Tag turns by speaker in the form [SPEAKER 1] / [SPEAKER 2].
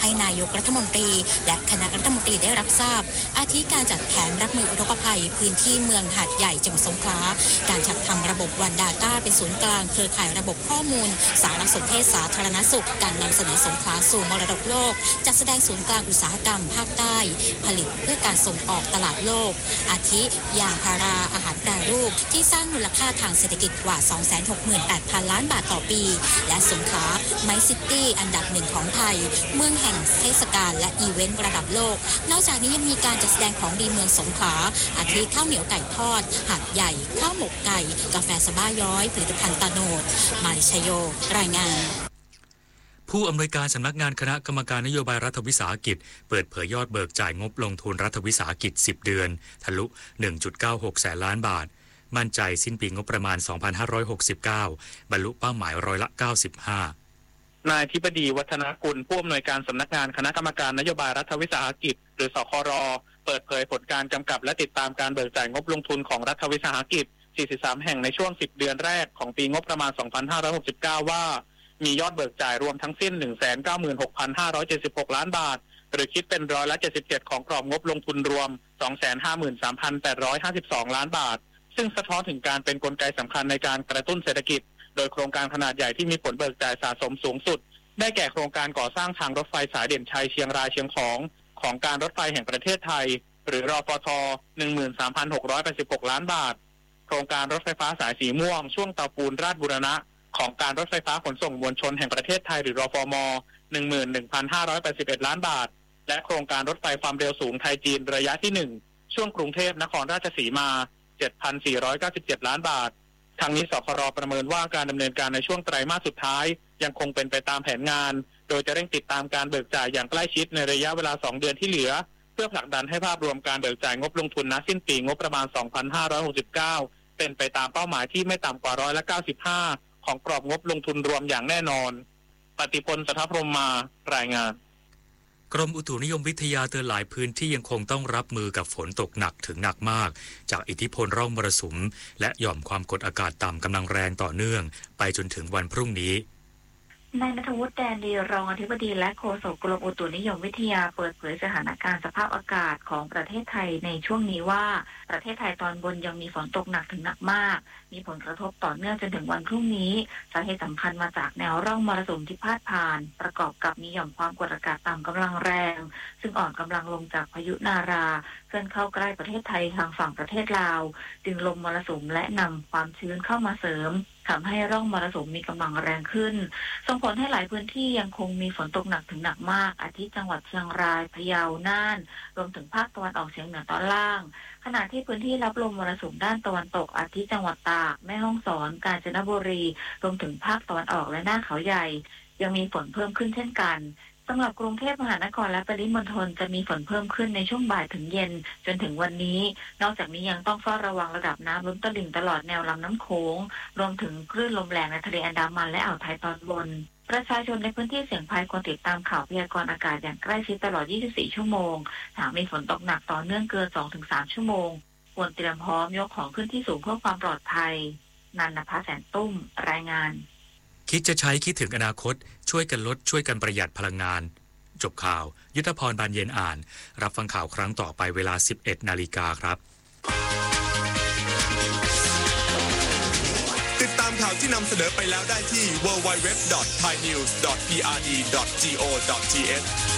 [SPEAKER 1] ให้นายกรัฐมนตรีและคณะรัฐมนตรีได้รับทราบอาทิการจัดแผนรับมืออุทกภัยพื้นที่เมืองหาดใหญ่จังหวัดสงขลาการจัดทำระบบวันดาต้าเป็นศูนย์กลางเครือข่ายระบบข้อมูลสารสนเทศสาธารณสุขการนำเสนอสงขลาสู่มรดกโลกจัดแสดงศูนย์กลางอุตสาหกรรมภาคใต้ผลิตเพื่อการส่งออกตลาดโลกอาทิยางพาราอาหารแปรรูปที่สร้างมูลค่าทางเศรษฐกิจกว่า 268,000 ล้านบาทต่อปีและสงขลาไมซิตี้อันดับหนึ่งของไทยเมืองแห่งเทศกาลและอีเวนต์ระดับโลกนอกจากนี้ยังมีการจัดแสดงของดีเมืองสงขลาอาทิข้าวเหนียวไก่ทอดหาดใหญ่ข้าวหมกไก่กาแฟสบ้าย้อยผลิตภัณฑ์ตาโนดมาริชโยรายงาน
[SPEAKER 2] ผู้อำนวยการสำนักงานคณะกรรมการนโยบายรัฐวิสาหกิจเปิดเผยยอดเบิกจ่ายงบลงทุนรัฐวิสาหกิจ10เดือนทะลุ 1.96 แสนล้านบาทมั่นใจสิ้นปีงบประมาณ 2569 บรรลุเป้าหมาย95%
[SPEAKER 3] นายธิบดีวัฒนกุลผู้อำนวยการสำนักงานคณะกรรมการนโยบายรัฐวิสาหกิจหรือสคร.เปิดเผยผลการกำกับและติดตามการเบิกจ่ายงบลงทุนของรัฐวิสาหกิจ43แห่งในช่วง10เดือนแรกของปีงบประมาณ 2569 ว่ามียอดเบิกจ่ายรวมทั้งสิ้น 196,576 ล้านบาทหรือคิดเป็น77%ของกรอบงบลงทุนรวม 253,852 ล้านบาทซึ่งสะท้อนถึงการเป็นกลไกสำคัญในการกระตุ้นเศรษฐกิจโดยโครงการขนาดใหญ่ที่มีผลเบิกจ่ายสะสมสูงสุดได้แก่โครงการก่อสร้างทางรถไฟสายเด่นชัยเชียงรายเชียงของการรถไฟแห่งประเทศไทยหรือรฟท. 13,686 ล้านบาทโครงการรถไฟฟ้าสายสีม่วงช่วงเตาปูนราชบูรณะของการรถไฟฟ้าขนส่งมวลชนแห่งประเทศไทยหรือรฟม. 11,581 ล้านบาทและโครงการรถไฟความเร็วสูงไทยจีนระยะที่1ช่วงกรุงเทพนครราชสีมา 7,497 ล้านบาททางนี้สคร.ประเมินว่าการดำเนินการในช่วงไตรมาสสุดท้ายยังคงเป็นไปตามแผนงานโดยจะเร่งติดตามการเบิกจ่ายอย่างใกล้ชิดในระยะเวลา2เดือนที่เหลือเพื่อผลักดันให้ภาพรวมการเบิกจ่ายงบลงทุนณสิ้นปีงบประมาณ 2569 เป็นไปตามเป้าหมายที่ไม่ต่ำกว่า95%ของกรอบงบลงทุนรวมอย่างแน่นอนปฏิพล สัทธพรหมารายงาน
[SPEAKER 2] กรมอุตุนิยมวิทยาเตือนหลายพื้นที่ยังคงต้องรับมือกับฝนตกหนักถึงหนักมากจากอิทธิพลร่องมรสุมและหย่อมความกดอากาศต่ำกำลังแรงต่อเนื่องไปจนถึงวันพรุ่งนี้
[SPEAKER 4] นายณัฐวุฒิ แดนดีรองอธิบดีและโฆษกกรมอุตุนิยมวิทยาเปิดเผยสถานการณ์สภาพอากาศของประเทศไทยในช่วงนี้ว่าประเทศไทยตอนบนยังมีฝนตกหนักถึงหนักมากมีผลกระทบต่อเนื่องจนถึงวันพรุ่งนี้สาเหตุสำคัญมาจากแนวร่องมรสุมที่พาดผ่านประกอบกับมีหย่อมความกดอากาศต่ำกำลังแรงซึ่งอ่อนกำลังลงจากพายุนาราเคลื่อนเข้าใกล้ประเทศไทยทางฝั่งประเทศลาวดึงลมมรสุมและนำความชื้นเข้ามาเสริมทำให้ร่องมรสุมมีกำลังแรงขึ้นส่งผลให้หลายพื้นที่ยังคงมีฝนตกหนักถึงหนักมากอาทิจังหวัดเชียงรายพะเยาน่านรวมถึงภาคตะวันออกเฉียงเหนือตอนล่างขณะที่พื้นที่รับลมมรสุมด้านตะวันตกอาทิจังหวัดตากแม่ฮ่องสอนกาญจนบุรีรวมถึงภาคตะวันออกและหน้าเขาใหญ่ยังมีฝนเพิ่มขึ้นเช่นกันสำหรับกรุงเทพมหานครและปริมณฑลจะมีฝนเพิ่มขึ้นในช่วงบ่ายถึงเย็นจนถึงวันนี้นอกจากนี้ยังต้องเฝ้าระวังระดับน้ำล้นตลิ่งตลอดแนวลำน้ำโขงรวมถึงคลื่นลมแรงในทะเลอันดามันและอ่าวไทยตอนบนประชาชนในพื้นที่เสี่ยงภัยควรติดตามข่าวพยากรณ์อากาศอย่างใกล้ชิดตลอด 24 ชั่วโมงหากมีฝนตกหนักต่อเนื่องเกิน 2-3 ชั่วโมงควรเตรียมพร้อมยกของขึ้นที่สูงเพื่อความปลอดภัยนันนภาแสนตุ้มรายงาน
[SPEAKER 2] คิดจะใช้คิดถึงอนาคตช่วยกันลดช่วยกันประหยัดพลังงานจบข่าวยุทธพร บานเย็นอ่านรับฟังข่าวครั้งต่อไปเวลา 11 นาฬิกาครับ
[SPEAKER 5] ติดตามข่าวที่นำเสนอไปแล้วได้ที่ www.thainews.prd.go.th